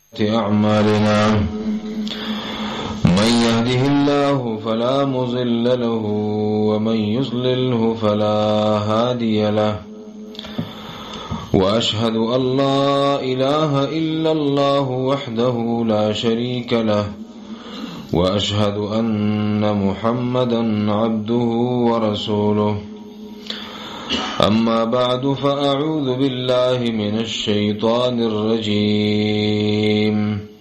أعمالنا من يهده الله فلا مضل له ومن يضلله فلا هادي له وأشهد أن لا إله إلا الله وحده لا شريك له وأشهد أن محمدا عبده ورسوله أما بعد فأعوذ بالله من الشيطان الرجيم